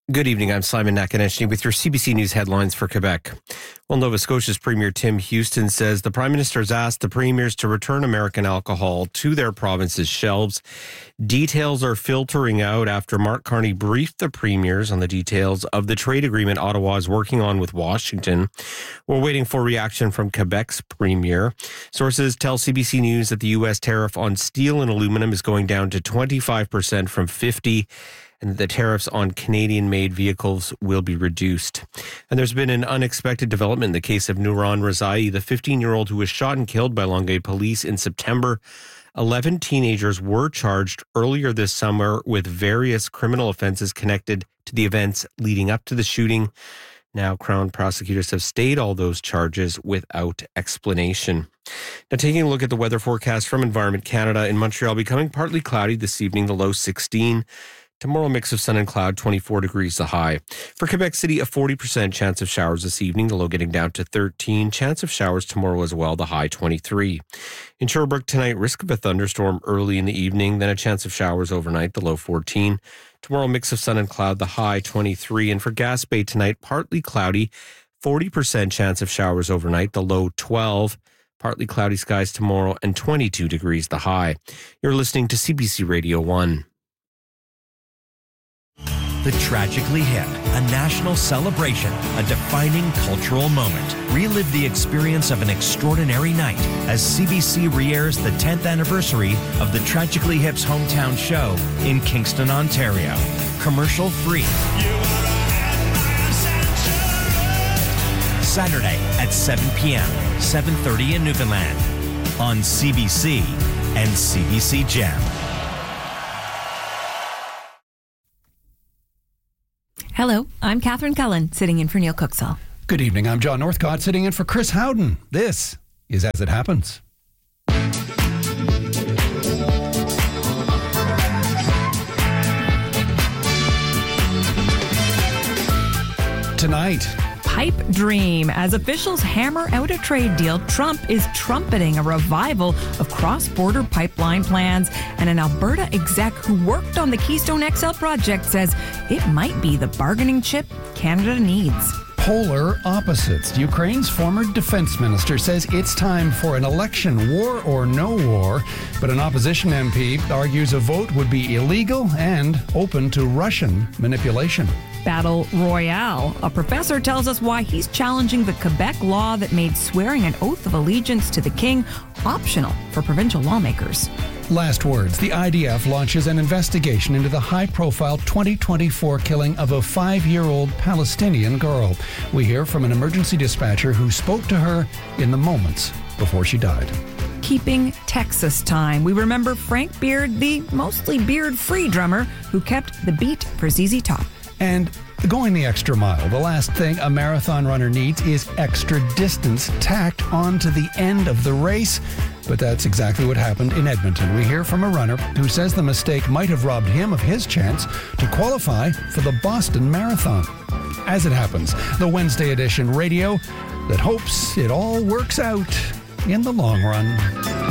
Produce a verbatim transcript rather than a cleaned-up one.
Good evening. I'm Simon Nakaneshny with your C B C News headlines for Quebec. Well, Nova Scotia's Premier Tim Houston says the Prime Minister has asked the premiers to return American alcohol to their province's shelves. Details are filtering out after Mark Carney briefed the premiers on the details of the trade agreement Ottawa is working on with Washington. We're waiting for reaction from Quebec's premier. Sources tell C B C News that the U S tariff on steel and aluminum is going down to twenty-five percent from fifty percent. And the tariffs on Canadian-made vehicles will be reduced. And there's been an unexpected development in the case of Nuran Razai, the fifteen-year-old who was shot and killed by Longueuil police in September. Eleven teenagers were charged earlier this summer with various criminal offenses connected to the events leading up to the shooting. Now, Crown prosecutors have stayed all those charges without explanation. Now, taking a look at the weather forecast from Environment Canada, in Montreal, becoming partly cloudy this evening, the low sixteen. Tomorrow, mix of sun and cloud, twenty-four degrees the high. For Quebec City, a forty percent chance of showers this evening, the low getting down to thirteen. Chance of showers tomorrow as well, the high twenty-three. In Sherbrooke tonight, risk of a thunderstorm early in the evening, then a chance of showers overnight, the low fourteen. Tomorrow, mix of sun and cloud, the high twenty-three. And for Gaspé tonight, partly cloudy, forty percent chance of showers overnight, the low twelve. Partly cloudy skies tomorrow and twenty-two degrees the high. You're listening to C B C Radio one. The Tragically Hip, a national celebration, a defining cultural moment. Relive the experience of an extraordinary night as C B C re-airs the tenth anniversary of the Tragically Hip's hometown show in Kingston, Ontario. Commercial free. Saturday at seven p.m., seven thirty in Newfoundland on C B C and C B C Gem. Hello, I'm Catherine Cullen, sitting in for Neil Cooksall. Good evening, I'm John Northcott, sitting in for Chris Howden. This is As It Happens. Tonight, Pipe dream. As officials hammer out a trade deal, Trump is trumpeting a revival of cross-border pipeline plans. And an Alberta exec who worked on the Keystone X L project says it might be the bargaining chip Canada needs. polar opposites. Ukraine's former defense minister says it's time for an election, war or no war. But an opposition M P argues a vote would be illegal and open to Russian manipulation. Battle Royale. A professor tells us why he's challenging the Quebec law that made swearing an oath of allegiance to the king optional for provincial lawmakers. Last words. The I D F launches an investigation into the high-profile twenty twenty-four killing of a five-year-old Palestinian girl. We hear from an emergency dispatcher who spoke to her in the moments before she died. Keeping Texas time. We remember Frank Beard, the mostly beard-free drummer who kept the beat for Z Z Top. And going the extra mile. The last thing a marathon runner needs is extra distance tacked onto the end of the race. But that's exactly what happened in Edmonton. We hear from a runner who says the mistake might have robbed him of his chance to qualify for the Boston Marathon. As it happens, the Wednesday edition radio that hopes it all works out in the long run.